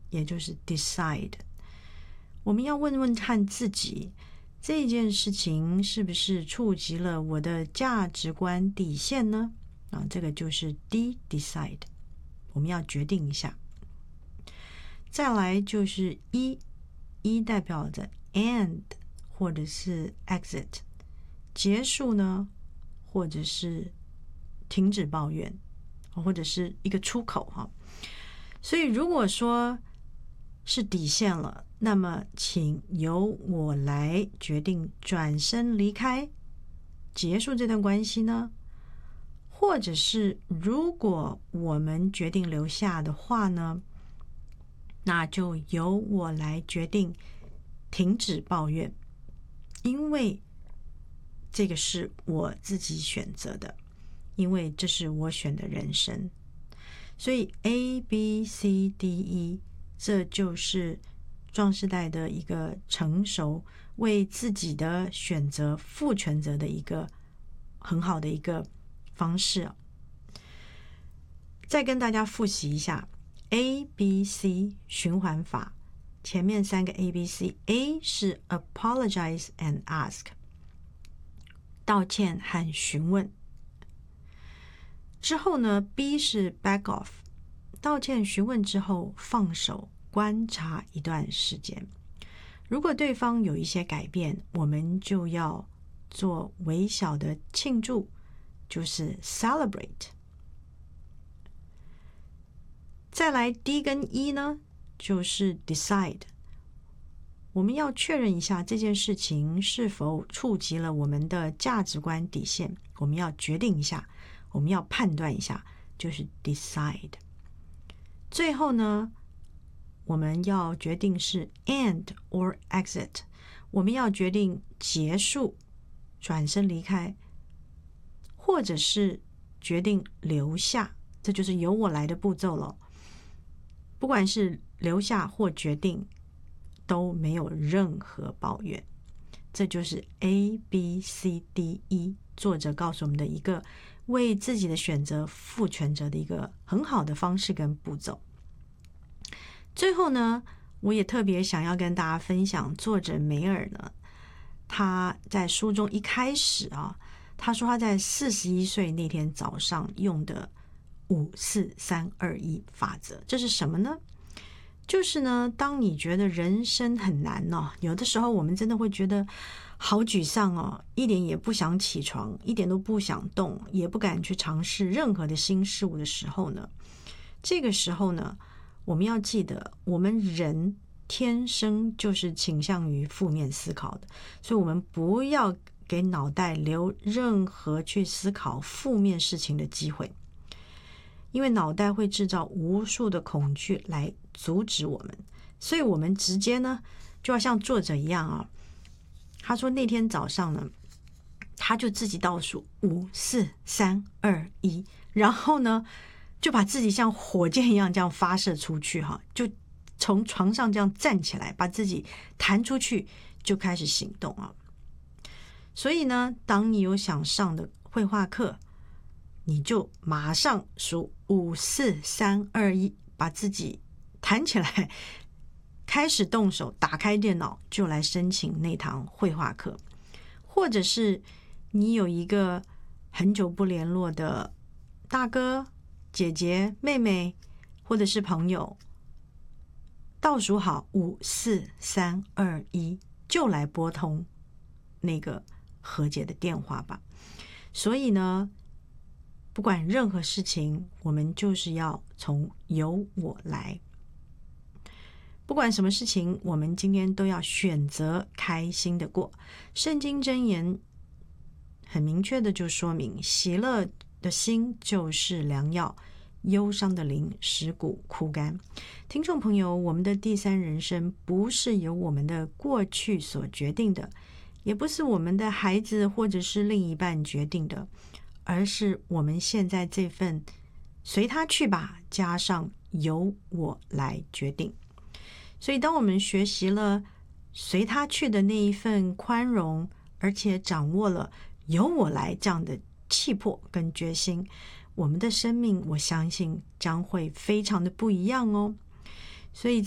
也就是 decide。 我们要问问看自己，这件事情是不是触及了我的价值观底线呢？这个就是 decide， 我们要决定一下。再来就是一代表着 end 或者是 exit， 结束呢，或者是停止抱怨，或者是一个出口哈。所以如果说是底线了，那么请由我来决定转身离开，结束这段关系呢，或者是如果我们决定留下的话呢，那就由我来决定停止抱怨，因为这个是我自己选择的，因为这是我选的人生。所以 ABCDE 这就是壮世代的一个成熟，为自己的选择负全责的一个很好的一个方式。再跟大家复习一下 ABC 循环法，前面3个 ABC，A 是 apologize and ask， 道歉和询问。之后呢 B 是 back off， 道歉询问之后放手，观察一段时间。如果对方有一些改变，我们就要做微小的庆祝，就是 celebrate。 再来 D 跟 E 呢，就是 decide， 我们要确认一下这件事情是否触及了我们的价值观底线，我们要决定一下，我们要判断一下，就是 decide。 最后呢，我们要决定是 end or exit， 我们要决定结束，转身离开，或者是决定留下，这就是由我来的步骤了。不管是留下或决定，都没有任何抱怨。这就是 ABCDE 作者告诉我们的一个为自己的选择负全责的一个很好的方式跟步骤。最后呢，我也特别想要跟大家分享作者梅尔呢，他在书中一开始他说他在41岁那天早上用的54321法则。这是什么呢？就是呢，当你觉得人生很难有的时候我们真的会觉得好沮丧一点也不想起床，一点都不想动，也不敢去尝试任何的新事物的时候呢，这个时候呢，我们要记得我们人天生就是倾向于负面思考的，所以我们不要给脑袋留任何去思考负面事情的机会，因为脑袋会制造无数的恐惧来阻止我们。所以我们直接呢，就要像作者一样他说那天早上呢，他就自己倒数5、4、3、2、1，然后呢，就把自己像火箭一样这样发射出去就从床上这样站起来，把自己弹出去，就开始行动所以呢，当你有想上的绘画课，你就马上数5、4、3、2、1，把自己弹起来，开始动手，打开电脑就来申请那堂绘画课。或者是你有一个很久不联络的大哥、姐姐、妹妹，或者是朋友，倒数好5、4、3、2、1，就来拨通那个和解的电话吧。所以呢，不管任何事情，我们就是要从由我来。不管什么事情，我们今天都要选择开心的过。圣经箴言很明确的就说明，喜乐的心就是良药，忧伤的灵使骨枯干。听众朋友，我们的第三人生不是由我们的过去所决定的，也不是我们的孩子或者是另一半决定的，而是我们现在这份随他去吧加上由我来决定。所以当我们学习了随他去的那一份宽容，而且掌握了由我来这样的气魄跟决心，我们的生命我相信将会非常的不一样所以